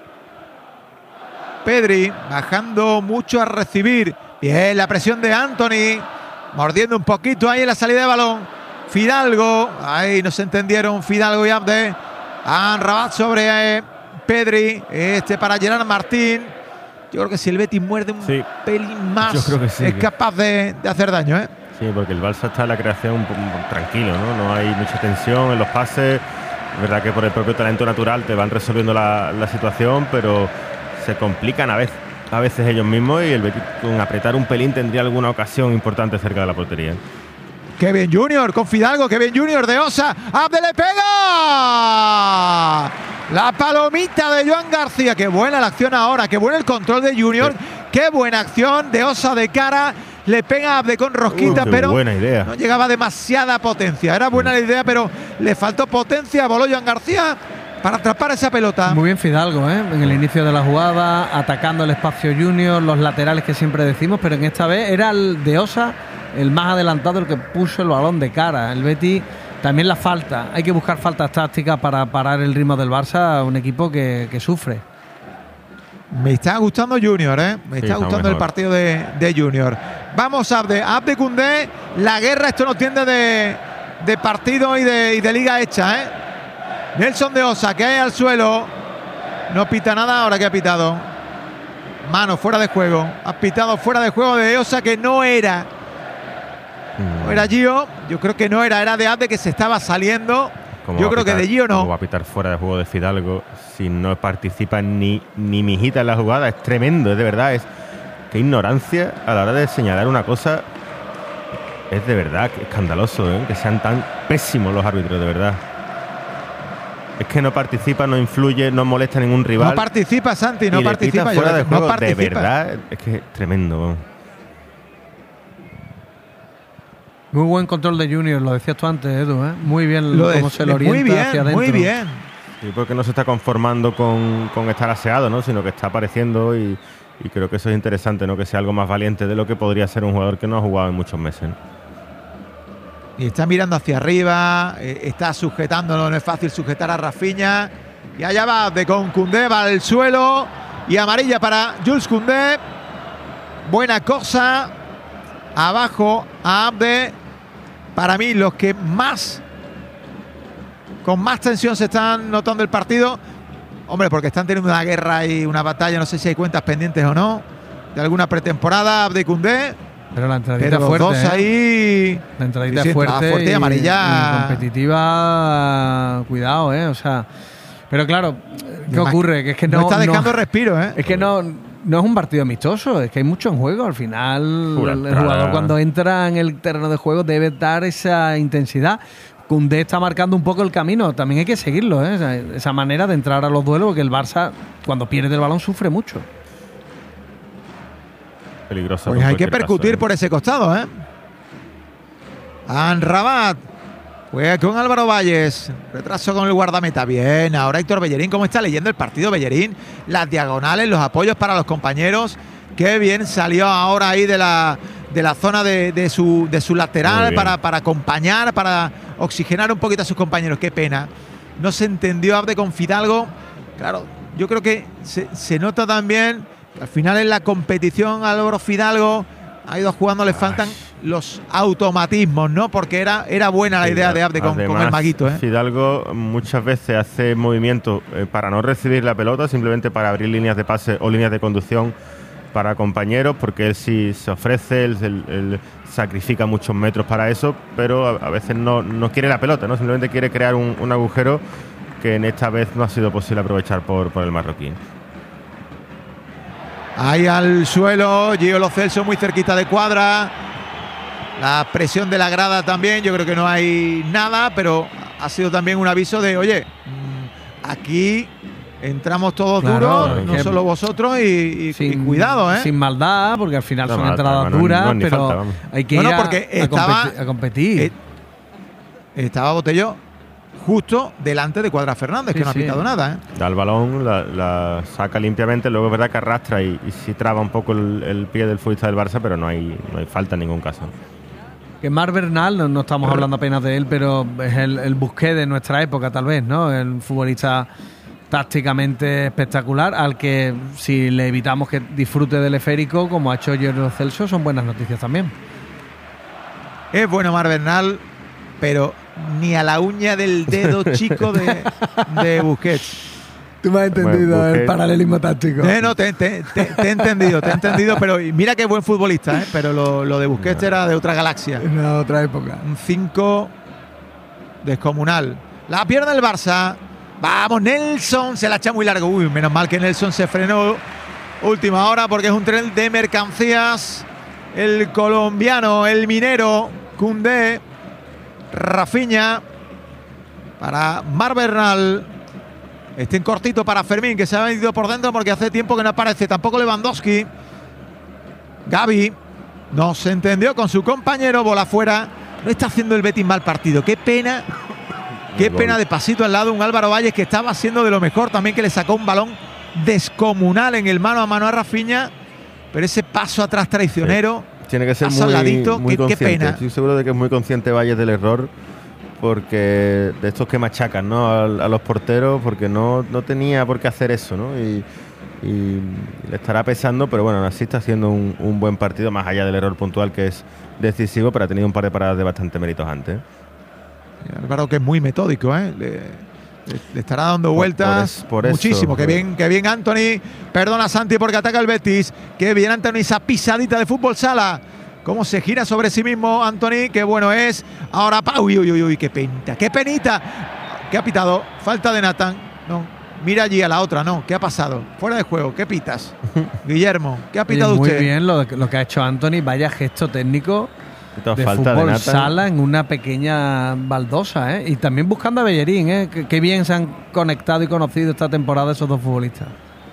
Pedri bajando mucho a recibir. Bien, la presión de Antony. Mordiendo un poquito ahí en la salida de balón. Fidalgo. Ahí no se entendieron Fidalgo y Abde. Rabat sobre Pedri. Para Gerard Martín. Yo creo que si el Betis muerde un pelín más, yo creo que sí, es capaz de hacer daño, ¿eh? Sí, porque el Barça está en la creación un poco tranquilo, ¿no? No hay mucha tensión en los pases. Es verdad que por el propio talento natural te van resolviendo la situación, pero se complican a veces ellos mismos, y el Betis con apretar un pelín tendría alguna ocasión importante cerca de la portería. ¡Qué bien Junior con Fidalgo! ¡Qué bien Junior de Osa! ¡Abde le pega! La palomita de Joan García. ¡Qué buena la acción ahora! ¡Qué bueno el control de Junior! Sí. ¡Qué buena acción de Osa de cara! Le pega a Abde con rosquita, pero buena idea. No llegaba demasiada potencia. Era buena la idea, pero le faltó potencia. Voló Joan García para atrapar esa pelota. Muy bien Fidalgo, en el inicio de la jugada, atacando el espacio Junior, los laterales que siempre decimos, pero en esta vez era el de Osa el más adelantado, el que puso el balón de cara. El Betis también la falta. Hay que buscar faltas tácticas para parar el ritmo del Barça, un equipo que sufre. Me está gustando Junior, Me está gustando el partido de Junior. Vamos, Abde Koundé. La guerra, esto no tiende de partido y de liga hecha, Nelson de Osa, que hay al suelo. No pita nada ahora que ha pitado. Mano fuera de juego. Ha pitado fuera de juego de Osa, que no era. No era Gio. Yo creo que no era de Abde, que se estaba saliendo. Yo creo que de Gio no. ¿Cómo va a pitar fuera de juego de Fidalgo si no participa ni mijita en la jugada? Es tremendo, es de verdad. Qué ignorancia a la hora de señalar una cosa. Es de verdad escandaloso, que sean tan pésimos los árbitros, de verdad. Es que no participa, no influye, no molesta a ningún rival. No participa, Santi, no participa. Fuera de juego, no participa. De verdad, es que es tremendo. Muy buen control de Junior, lo decías tú antes, Edu, Muy bien cómo se lo orienta hacia adentro. Muy bien. Sí, porque no se está conformando con estar aseado, ¿no? Sino que está apareciendo, y creo que eso es interesante, ¿no? Que sea algo más valiente de lo que podría ser un jugador que no ha jugado en muchos meses, ¿no? Y está mirando hacia arriba, está sujetándolo, no es fácil sujetar a Rafinha. Y allá va de con Koundé, va al suelo. Y amarilla para Jules Koundé. Buena cosa. Abajo a Abde. Para mí, los que con más tensión se están notando el partido. Hombre, porque están teniendo una guerra y una batalla. No sé si hay cuentas pendientes o no de alguna pretemporada. Abde y Koundé. Pero la entradita fuerte. Los dos ahí. La entradita fuerte y amarilla. Y competitiva. Cuidado, O sea. Pero claro, ¿qué ocurre? Que es que no está dejando respiro, Es que no es un partido amistoso, es que hay mucho en juego. Al final, el jugador cuando entra en el terreno de juego debe dar esa intensidad. Koundé está marcando un poco el camino, también hay que seguirlo, esa manera de entrar a los duelos, porque el Barça, cuando pierde el balón, sufre mucho. Peligroso. Pues hay que percutir por ese costado, Rabat juega con Álvaro Valles. Retraso con el guardameta. Bien, ahora Héctor Bellerín. ¿Cómo está leyendo el partido Bellerín? Las diagonales, los apoyos para los compañeros. Qué bien salió ahora ahí de la zona de su lateral para acompañar, para oxigenar un poquito a sus compañeros. Qué pena. No se entendió Abde con Fidalgo. Claro, yo creo que se nota también. Al final en la competición Álvaro Fidalgo ha ido jugando, le faltan los automatismos, ¿no? Porque era buena la idea de Abde con el maguito, Fidalgo muchas veces hace movimientos para no recibir la pelota, simplemente para abrir líneas de pase o líneas de conducción para compañeros, porque él sí se ofrece, él sacrifica muchos metros para eso, pero a veces no quiere la pelota, ¿no? Simplemente quiere crear un agujero que en esta vez no ha sido posible aprovechar por el marroquí. Ahí al suelo, Gio Lo Celso muy cerquita de cuadra. La presión de la grada también, yo creo que no hay nada, pero ha sido también un aviso de, oye, aquí entramos todos duros, no solo vosotros, y cuidado, ¿eh? Sin maldad, porque al final son entradas duras, pero falta, hay que ir a competir. Estaba Botello justo delante de Cuadra Fernández, que no ha pitado nada, ¿eh? Da el balón, la saca limpiamente, luego es verdad que arrastra y sí traba un poco el pie del futbolista del Barça, pero no hay falta en ningún caso. Que Marc Bernal, no estamos hablando apenas de él, pero es el Busquets de nuestra época, tal vez, ¿no? El futbolista tácticamente espectacular, al que si le evitamos que disfrute del esférico, como ha hecho Gio Lo Celso, son buenas noticias también. Es bueno Marc Bernal, pero ni a la uña del dedo chico de Busquets. Tú me has entendido el paralelismo táctico. No, te he entendido, pero mira qué buen futbolista, ¿eh? Pero lo de Busquets era de otra galaxia. Era otra época. Un 5 descomunal. La pierde el Barça. Vamos, Nelson, se la echa muy largo. Uy, menos mal que Nelson se frenó última hora, porque es un tren de mercancías. El colombiano, el minero, Koundé, Rafinha, para Marc Bernal. Este en cortito para Fermín, que se ha metido por dentro porque hace tiempo que no aparece. Tampoco Lewandowski. Gavi no se entendió con su compañero, bola fuera. No está haciendo el Betis mal partido. Qué pena. Qué pena de pasito al lado un Álvaro Valles que estaba haciendo de lo mejor también, que le sacó un balón descomunal en el mano a mano a Rafinha. Pero ese paso atrás traicionero. Sí. Tiene que ser muy consciente. Qué pena. Estoy seguro de que es muy consciente Valles del error, porque de estos que machacan, ¿no? a los porteros, porque no tenía por qué hacer eso, ¿no? Y le estará pesando, pero bueno, así está haciendo un buen partido, más allá del error puntual que es decisivo, pero ha tenido un par de paradas de bastante méritos antes. Álvaro, que es muy metódico, ¿eh? Le estará dando vueltas por muchísimo. Qué bien Anthony. Perdona Santi porque ataca el Betis. Qué bien Anthony, esa pisadita de fútbol sala. Cómo se gira sobre sí mismo Anthony, qué bueno es. Ahora, uy, qué penita. ¿Qué ha pitado? Falta de Nathan. No, mira allí a la otra, no. ¿Qué ha pasado? Fuera de juego, ¿qué pitas? Guillermo, ¿qué ha pitado muy usted? Muy bien lo que ha hecho Anthony, vaya gesto técnico de falta fútbol de sala en una pequeña baldosa, ¿eh? Y también buscando a Bellerín, ¿eh? Qué bien se han conectado y conocido esta temporada esos dos futbolistas.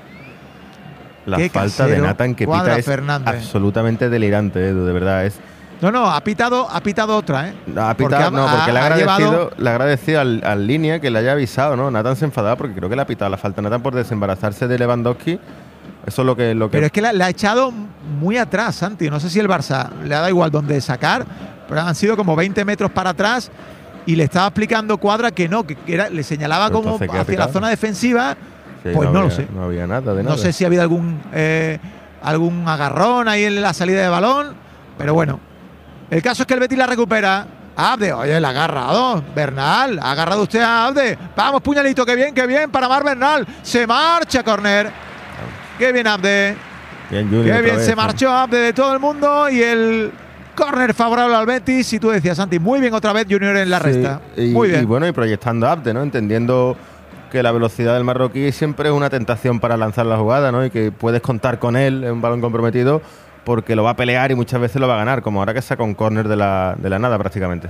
La falta de Nathan que pita es absolutamente delirante, de verdad es. No, ha pitado otra, ¿eh? Porque le ha agradecido al línea que le haya avisado, ¿no? Nathan se enfadaba porque creo que le ha pitado la falta a Nathan por desembarazarse de Lewandowski. Eso es lo que. Pero es que la ha echado muy atrás, Santi. No sé si el Barça le ha dado igual dónde sacar, pero han sido como 20 metros para atrás y le estaba explicando Cuadra que no, le señalaba pero como hacia la zona defensiva. Sí, pues no lo sé. No había nada de nada. No sé si ha habido algún agarrón ahí en la salida de balón, pero bueno. El caso es que el Betis la recupera. Abde, oye, la ha agarrado. Bernal, ha agarrado usted a Abde. Vamos, puñalito, qué bien para Marc Bernal. Se marcha, córner. Qué bien Abde. Qué bien se marchó Abde de todo el mundo y el córner favorable al Betis. Y tú decías, Santi, muy bien otra vez Junior en la resta. Muy bien. Y bueno, y proyectando a Abde, ¿no? Entendiendo que la velocidad del marroquí siempre es una tentación para lanzar la jugada, ¿no? Y que puedes contar con él en un balón comprometido porque lo va a pelear y muchas veces lo va a ganar, como ahora que saca un córner de la nada prácticamente.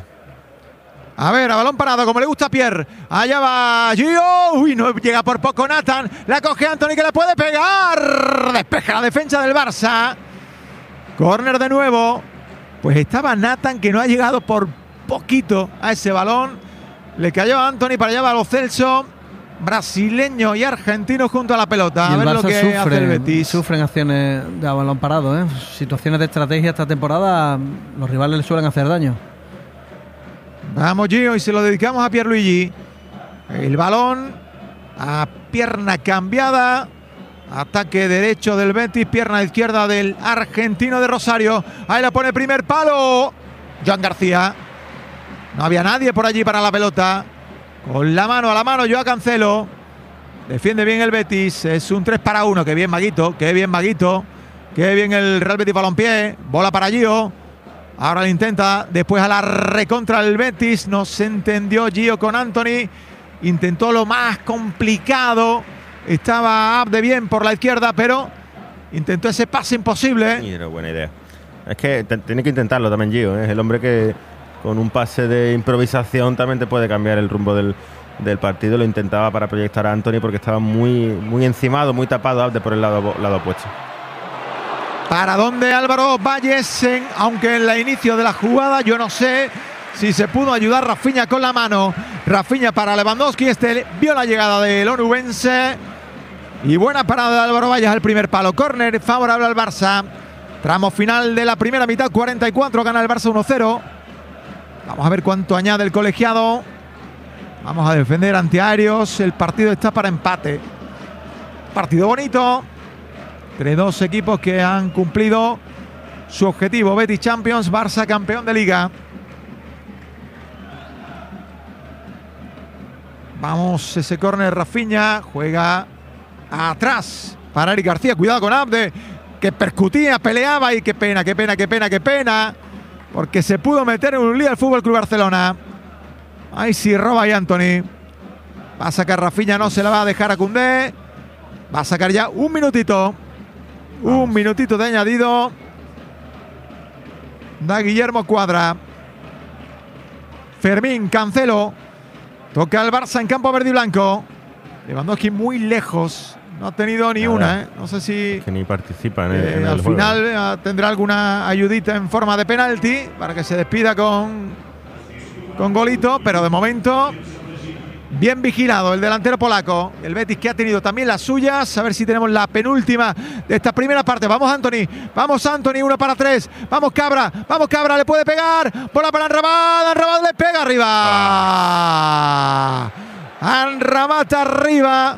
A ver, a balón parado, como le gusta a Pierre. Allá va Gio. Uy, no llega por poco Nathan. La coge Anthony que le puede pegar. Despeja la defensa del Barça. Córner de nuevo. Pues estaba Nathan que no ha llegado por poquito a ese balón. Le cayó a Anthony, para allá va Lo Celso. Brasileño y argentino junto a la pelota. A ver lo que hace el Betis. Sufren acciones de balón parado, ¿eh? Situaciones de estrategia esta temporada. Los rivales le suelen hacer daño. Vamos Gio y se lo dedicamos a Pierluigi. El balón a pierna cambiada. Ataque derecho del Betis, pierna izquierda del argentino de Rosario. Ahí la pone primer palo. Joan García. No había nadie por allí para la pelota. Con la mano a la mano, Joao Cancelo. Defiende bien el Betis. Es un 3-1. Qué bien Maguito. Qué bien el Real Betis Balompié. Bola para Gio. Ahora lo intenta. Después a la recontra el Betis. No se entendió Gio con Anthony. Intentó lo más complicado. Estaba Abde bien por la izquierda, pero Intentó ese pase imposible. Y era buena idea. Es que tiene que intentarlo también Gio, ¿eh? Es el hombre que con un pase de improvisación también te puede cambiar el rumbo del partido. Lo intentaba para proyectar a Antony porque estaba muy encimado, muy tapado Abde por el lado opuesto. ¿Para dónde Álvaro Valles? Aunque en el inicio de la jugada yo no sé si se pudo ayudar Rafinha con la mano. Rafinha para Lewandowski. Vio la llegada del onubense. Y buena parada de Álvaro Valles al primer palo. Córner favorable al Barça. Tramo final de la primera mitad, 44. Gana el Barça 1-0. Vamos a ver cuánto añade el colegiado. Vamos a defender antiaéreos. El partido está para empate. Partido bonito. Entre dos equipos que han cumplido su objetivo. Betis Champions, Barça campeón de Liga. Vamos, ese córner Rafinha. Juega atrás para Eric García. Cuidado con Abde, que percutía, peleaba y qué pena. Porque se pudo meter en un lío el FC Barcelona. Ahí sí roba y Antony. Va a sacar Rafinha, no se la va a dejar a Koundé. Va a sacar ya un minutito. Vamos. Un minutito de añadido. Da Guillermo Cuadra. Fermín, Cancelo. Toca al Barça en campo verde y blanco. Lewandowski muy lejos. No ha tenido ni una, ¿eh? No sé si que ni participa en el al juego. final tendrá alguna ayudita en forma de penalti para que se despida con golito, pero de momento bien vigilado el delantero polaco. El Betis, que ha tenido también las suyas. A ver si tenemos la penúltima de esta primera parte. Vamos Antony, 1 para 3. Vamos Cabra, le puede pegar. Bola para Amrabat le pega arriba. Amrabat arriba.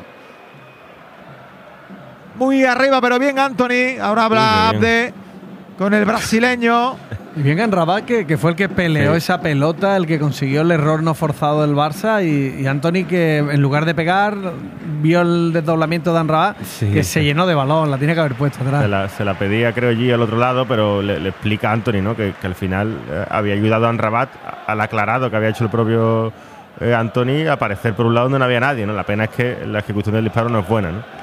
Muy arriba, pero bien Antony. Ahora habla Abde con el brasileño. Y bien Amrabat, que fue el que peleó esa pelota, el que consiguió el error no forzado del Barça. Y Antony, que en lugar de pegar, vio el desdoblamiento de Amrabat, que se llenó de balón, la tiene que haber puesto atrás. Se la pedía, creo, allí al otro lado, pero le explica a Antony, ¿no? Que al final había ayudado a Amrabat al aclarado que había hecho el propio Antony a aparecer por un lado donde no había nadie, ¿no? La pena es que la ejecución del disparo no es buena, ¿no?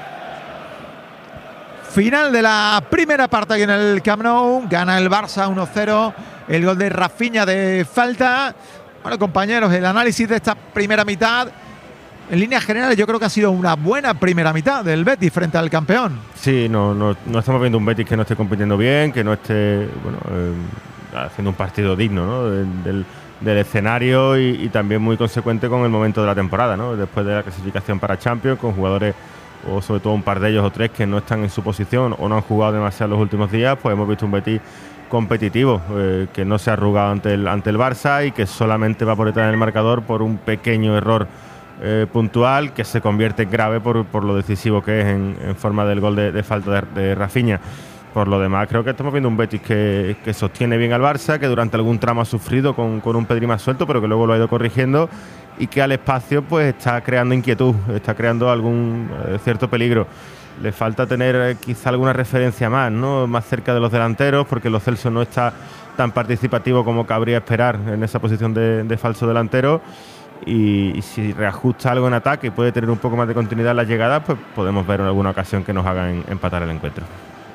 Final de la primera parte aquí en el Camp Nou. Gana el Barça 1-0. El gol de Rafinha de falta. Bueno, compañeros, el análisis de esta primera mitad. En líneas generales yo creo que ha sido una buena primera mitad del Betis frente al campeón. Sí, no estamos viendo un Betis que no esté compitiendo bien, que no esté haciendo un partido digno, ¿no? del escenario y también muy consecuente con el momento de la temporada, ¿no? Después de la clasificación para Champions, con jugadores, o sobre todo un par de ellos o tres, que no están en su posición o no han jugado demasiado los últimos días, pues hemos visto un Betis competitivo, que no se ha arrugado ante el Barça y que solamente va por detrás en el marcador por un pequeño error puntual que se convierte en grave por lo decisivo que es en forma del gol de falta de Rafinha. Por lo demás, creo que estamos viendo un Betis que sostiene bien al Barça, que durante algún tramo ha sufrido con un Pedri más suelto, pero que luego lo ha ido corrigiendo y que al espacio pues está creando inquietud, está creando algún cierto peligro. Le falta tener quizá alguna referencia más, ¿no? Más cerca de los delanteros, porque Lo Celso no está tan participativo como cabría esperar en esa posición de falso delantero. Y si reajusta algo en ataque y puede tener un poco más de continuidad en las llegadas, pues podemos ver en alguna ocasión que nos hagan empatar el encuentro.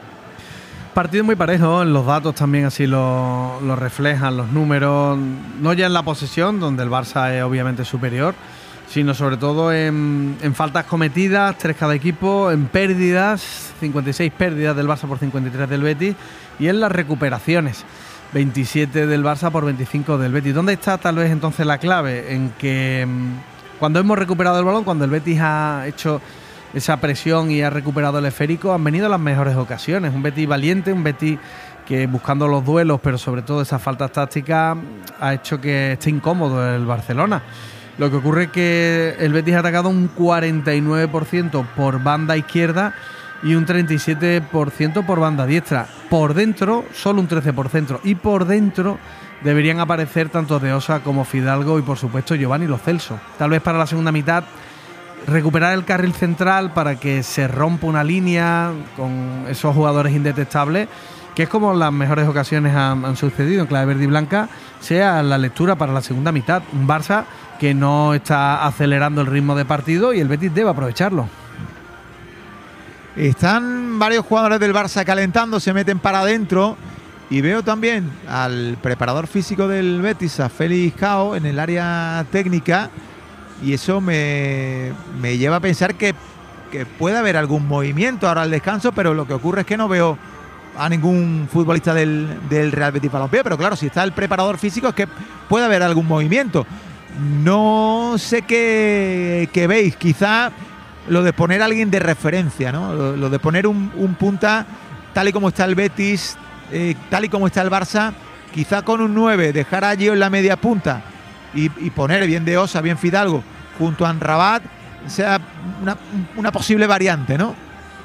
Partido muy parejo, los datos también así lo reflejan, los números, no ya en la posesión, donde el Barça es obviamente superior, sino sobre todo en faltas cometidas, 3 cada equipo, en pérdidas, 56 pérdidas del Barça por 53 del Betis, y en las recuperaciones, 27 del Barça por 25 del Betis. ¿Dónde está tal vez entonces la clave? En que cuando hemos recuperado el balón, cuando el Betis ha hecho esa presión y ha recuperado el esférico, han venido las mejores ocasiones. Un Betis valiente, un Betis que buscando los duelos, pero sobre todo esas faltas tácticas, ha hecho que esté incómodo el Barcelona. Lo que ocurre es que el Betis ha atacado un 49% por banda izquierda y un 37% por banda diestra. Por dentro, solo un 13% por centro. Y por dentro deberían aparecer tanto De Osa como Fidalgo y por supuesto Giovanni Lo Celso. Tal vez para la segunda mitad recuperar el carril central para que se rompa una línea con esos jugadores indetectables, que es como las mejores ocasiones han sucedido en clave verde y blanca, sea la lectura para la segunda mitad. Un Barça que no está acelerando el ritmo de partido y el Betis debe aprovecharlo. Están varios jugadores del Barça calentando, se meten para adentro. Y veo también al preparador físico del Betis, a Félix Cao, en el área técnica. Y eso me lleva a pensar que puede haber algún movimiento ahora al descanso, pero lo que ocurre es que no veo a ningún futbolista del Real Betis Balompié. Pero claro, si está el preparador físico es que puede haber algún movimiento. No sé qué veis, quizá lo de poner a alguien de referencia, ¿no? Lo de poner un punta tal y como está el Betis, tal y como está el Barça, quizá con un 9, dejar a Gio en la media punta y poner bien de Osa, bien Fidalgo, junto a Amrabat, sea una posible variante, ¿no?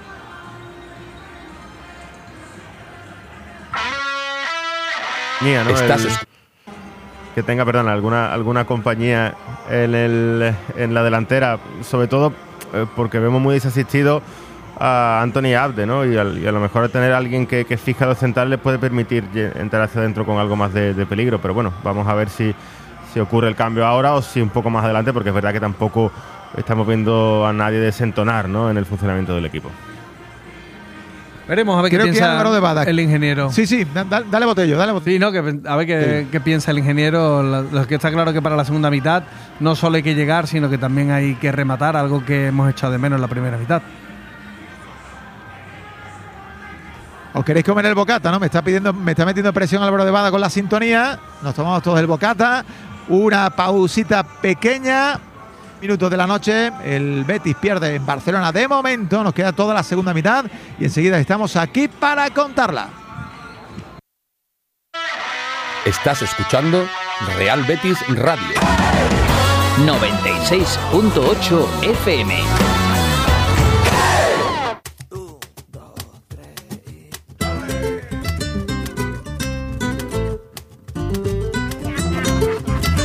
Mía, ¿no? Que tenga, perdón, alguna compañía en la delantera, sobre todo porque vemos muy desasistido a Anthony Abde, ¿no? Y a lo mejor tener a alguien que fija los centrales les puede permitir entrar hacia adentro con algo más de peligro. Pero bueno, vamos a ver si ocurre el cambio ahora o si un poco más adelante, porque es verdad que tampoco estamos viendo a nadie desentonar, ¿no?, en el funcionamiento del equipo. Veremos a ver qué piensa el ingeniero. Sí, dale Botello. Sí, no, a ver qué piensa el ingeniero. Lo que está claro que para la segunda mitad no solo hay que llegar, sino que también hay que rematar, algo que hemos echado de menos en la primera mitad. ¿Os queréis comer el bocata, no? Me está metiendo presión Álvaro de Bada con la sintonía. Nos tomamos todos el bocata. Una pausita pequeña. Minutos de la noche. El Betis pierde en Barcelona de momento. Nos queda toda la segunda mitad y enseguida estamos aquí para contarla. Estás escuchando Real Betis Radio 96.8 FM.